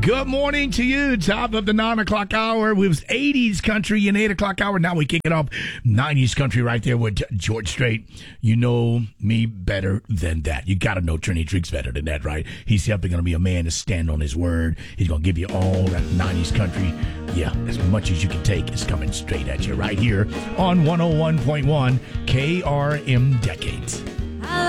Good morning to you. Top of the 9 o'clock hour with 80s country in 8 o'clock hour. Now we kick it off 90s country right there with George Strait. You know me better than that. You got to know Trini Triggs better than that, right? He's simply going to be a man to stand on his word. He's going to give you all that 90s country. Yeah, as much as you can take is coming straight at you right here on 101.1 KRM Decades.